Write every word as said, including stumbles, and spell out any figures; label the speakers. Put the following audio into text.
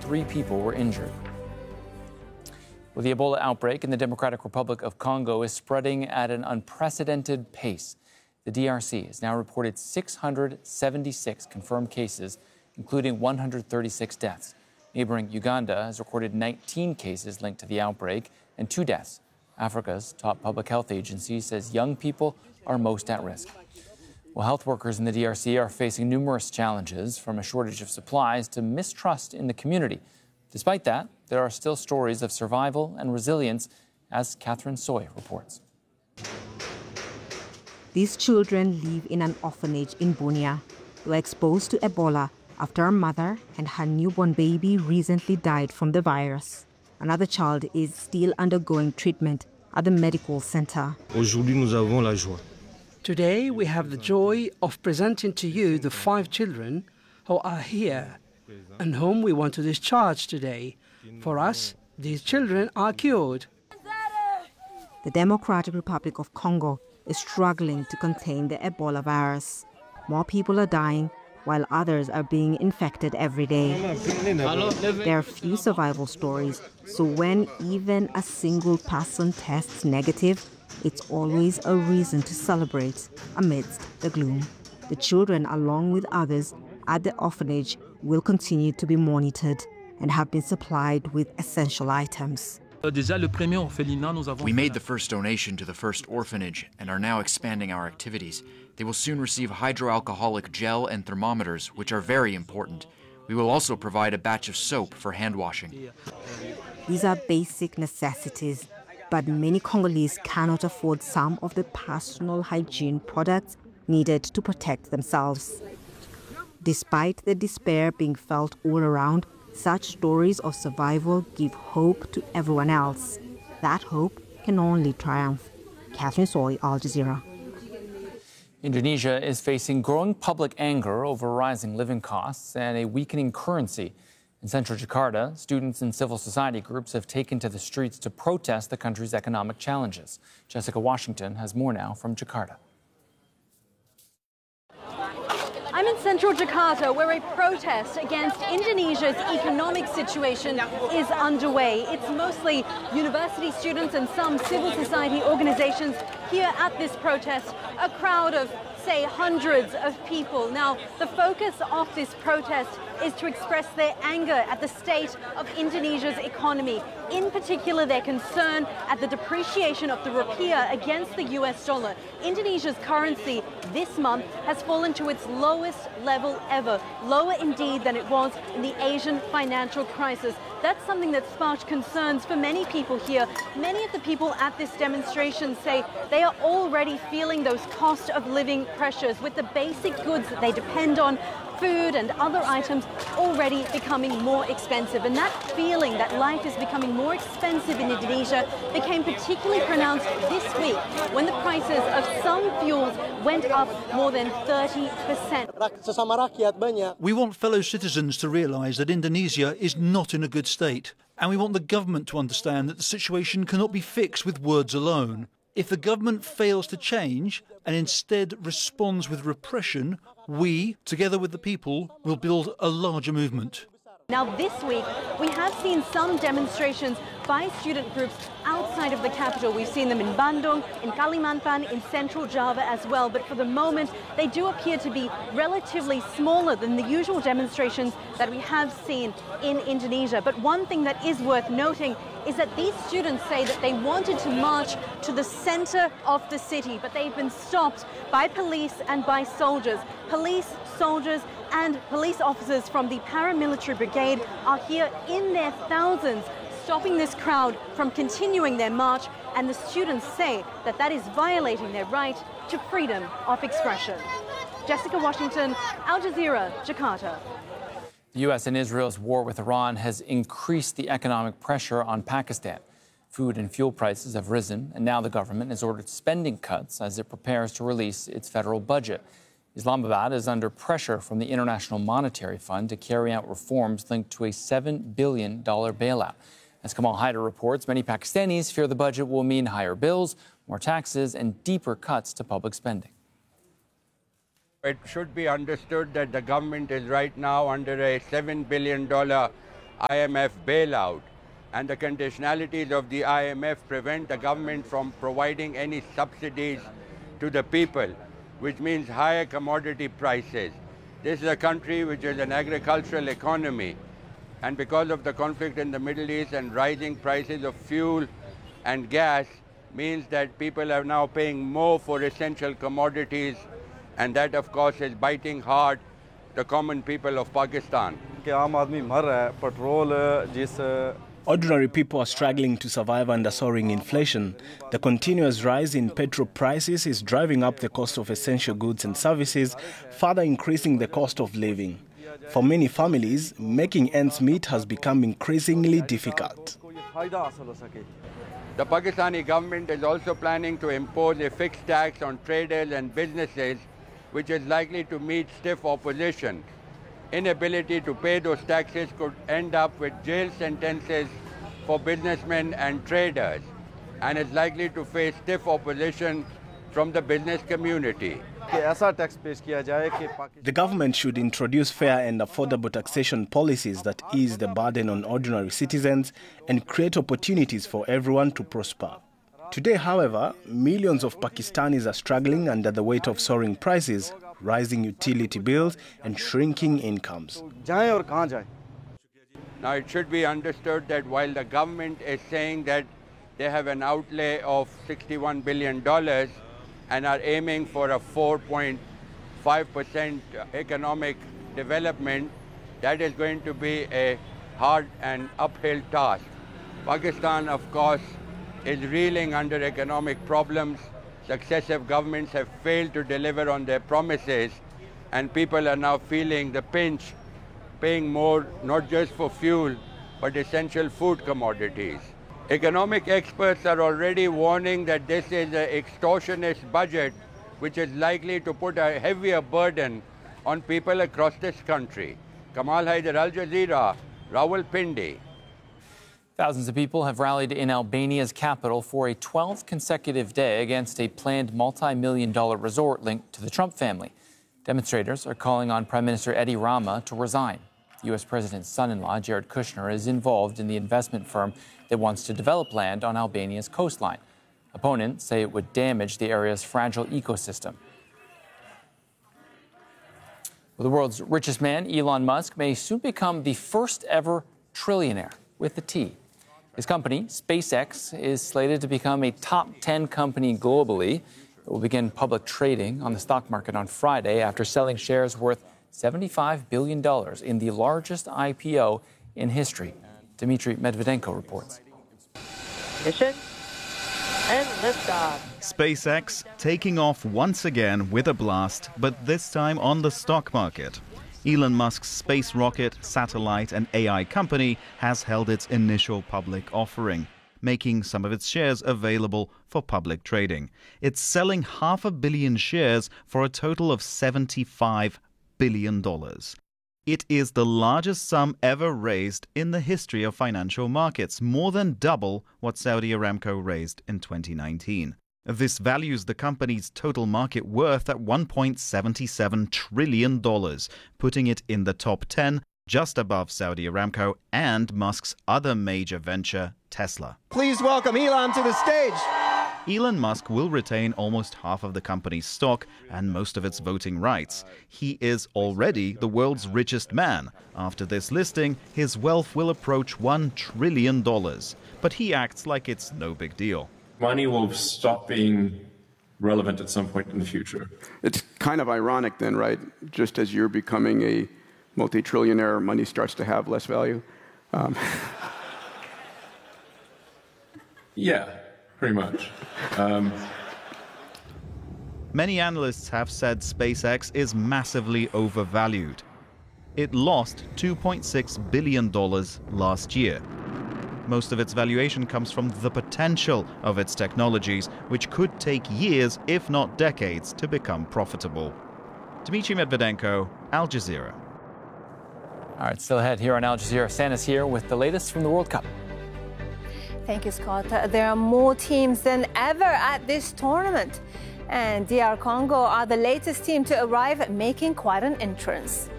Speaker 1: three people were injured. Well, the Ebola outbreak in the Democratic Republic of Congo is spreading at an unprecedented pace. The D R C has now reported six hundred seventy-six confirmed cases, including one hundred thirty-six deaths. Neighboring Uganda has recorded nineteen cases linked to the outbreak and two deaths. Africa's top public health agency says young people are most at risk. Well, health workers in the D R C are facing numerous challenges, from a shortage of supplies to mistrust in the community. Despite that, there are still stories of survival and resilience, as Catherine Soy reports.
Speaker 2: These children live in an orphanage in Bunia. They were exposed to Ebola after a mother and her newborn baby recently died from the virus. Another child is still undergoing treatment at the medical center.
Speaker 3: Today we have the joy of presenting to you the five children who are here and whom we want to discharge today. For us, these children are cured.
Speaker 2: The Democratic Republic of Congo is struggling to contain the Ebola virus. More people are dying, while others are being infected every day. There are few survival stories, so when even a single person tests negative, it's always a reason to celebrate amidst the gloom. The children, along with others at the orphanage, will continue to be monitored and have been supplied with essential items.
Speaker 4: We made the first donation to the first orphanage and are now expanding our activities. They will soon receive hydroalcoholic gel and thermometers, which are very important. We will also provide a batch of soap for hand washing.
Speaker 2: These are basic necessities, but many Congolese cannot afford some of the personal hygiene products needed to protect themselves. Despite the despair being felt all around, such stories of survival give hope to everyone else. That hope can only triumph. Catherine Soy, Al Jazeera.
Speaker 1: Indonesia is facing growing public anger over rising living costs and a weakening currency. In central Jakarta, students and civil society groups have taken to the streets to protest the country's economic challenges. Jessica Washington has more now from Jakarta.
Speaker 5: I'm in central Jakarta, where a protest against Indonesia's economic situation is underway. It's mostly university students and some civil society organizations here at this protest, a crowd of, say, hundreds of people. Now, the focus of this protest is to express their anger at the state of Indonesia's economy, in particular their concern at the depreciation of the rupiah against the U S dollar. Indonesia's currency this month has fallen to its lowest level ever, lower indeed than it was in the Asian financial crisis. That's something that sparked concerns for many people here. Many of the people at this demonstration say they are already feeling those cost of living pressures, with the basic goods that they depend on, food and other items, already becoming more expensive. And that feeling that life is becoming more expensive in Indonesia became particularly pronounced this week when the prices of some fuels went up more than thirty percent.
Speaker 6: We want fellow citizens to realise that Indonesia is not in a good state, and we want the government to understand that the situation cannot be fixed with words alone. If the government fails to change and instead responds with repression, we, together with the people, will build a larger movement.
Speaker 5: Now this week, we have seen some demonstrations by student groups outside of the capital. We've seen them in Bandung, in Kalimantan, in central Java as well. But for the moment, they do appear to be relatively smaller than the usual demonstrations that we have seen in Indonesia. But one thing that is worth noting is that these students say that they wanted to march to the center of the city, but they've been stopped by police and by soldiers. Police, soldiers, and police officers from the paramilitary brigade are here in their thousands, stopping this crowd from continuing their march, and the students say that that is violating their right to freedom of expression. Jessica Washington, Al Jazeera, Jakarta.
Speaker 1: The U S and Israel's war with Iran has increased the economic pressure on Pakistan. Food and fuel prices have risen, and now the government has ordered spending cuts as it prepares to release its federal budget. Islamabad is under pressure from the International Monetary Fund to carry out reforms linked to a seven billion dollars bailout. As Kamal Haider reports, many Pakistanis fear the budget will mean higher bills, more taxes, and deeper cuts to public spending.
Speaker 7: It should be understood that the government is right now under a seven billion dollars I M F bailout, and the conditionalities of the I M F prevent the government from providing any subsidies to the people, which means higher commodity prices. This is a country which is an agricultural economy, and because of the conflict in the Middle East and rising prices of fuel and gas means that people are now paying more for essential commodities, and that of course is biting hard the common people of Pakistan.
Speaker 8: Ordinary people are struggling to survive under soaring inflation. The continuous rise in petrol prices is driving up the cost of essential goods and services, further increasing the cost of living. For many families, making ends meet has become increasingly difficult.
Speaker 7: The Pakistani government is also planning to impose a fixed tax on traders and businesses, which is likely to meet stiff opposition. Inability to pay those taxes could end up with jail sentences for businessmen and traders, and is likely to face stiff opposition from the business community.
Speaker 8: The government should introduce fair and affordable taxation policies that ease the burden on ordinary citizens and create opportunities for everyone to prosper. Today, however, millions of Pakistanis are struggling under the weight of soaring prices, rising utility bills and shrinking incomes.
Speaker 7: Now, it should be understood that while the government is saying that they have an outlay of sixty-one billion dollars and are aiming for a four point five percent economic development, that is going to be a hard and uphill task. Pakistan, of course, is reeling under economic problems. Successive governments have failed to deliver on their promises, and people are now feeling the pinch, paying more not just for fuel, but essential food commodities. Economic experts are already warning that this is an extortionist budget, which is likely to put a heavier burden on people across this country. Kamal Haider, Al Jazeera, Rawalpindi.
Speaker 1: Thousands of people have rallied in Albania's capital for a twelfth consecutive day against a planned multi-million dollar resort linked to the Trump family. Demonstrators are calling on Prime Minister Edi Rama to resign. The U S president's son-in-law, Jared Kushner, is involved in the investment firm that wants to develop land on Albania's coastline. Opponents say it would damage the area's fragile ecosystem. Well, the world's richest man, Elon Musk, may soon become the first ever trillionaire with a T. His company, SpaceX, is slated to become a top ten company globally. It will begin public trading on the stock market on Friday after selling shares worth seventy-five billion dollars in the largest I P O in history. Dmitry Medvedenko reports.
Speaker 9: Mission and liftoff.
Speaker 10: SpaceX taking off once again with a blast, but this time on the stock market. Elon Musk's space rocket, satellite and A I company has held its initial public offering, making some of its shares available for public trading. It's selling half a billion shares for a total of seventy-five billion dollars. It is the largest sum ever raised in the history of financial markets, more than double what Saudi Aramco raised in twenty nineteen. This values the company's total market worth at one point seven seven trillion dollars, putting it in the top ten, just above Saudi Aramco and Musk's other major venture, Tesla.
Speaker 11: Please welcome Elon to the stage.
Speaker 10: Elon Musk will retain almost half of the company's stock and most of its voting rights. He is already the world's richest man. After this listing, his wealth will approach one trillion dollars. But he acts like it's no big deal.
Speaker 12: Money will stop being relevant at some point in the future.
Speaker 13: It's kind of ironic then, right? Just as you're becoming a multi-trillionaire, money starts to have less value. Um.
Speaker 12: Yeah, pretty much. Um.
Speaker 10: Many analysts have said SpaceX is massively overvalued. It lost two point six billion dollars last year. Most of its valuation comes from the potential of its technologies, which could take years, if not decades, to become profitable. Dmitry Medvedenko, Al Jazeera.
Speaker 1: All right, still ahead here on Al Jazeera. Sanna's here with the latest from the World Cup.
Speaker 14: Thank you, Scott. There are more teams than ever at this tournament. And D R Congo are the latest team to arrive, making quite an entrance.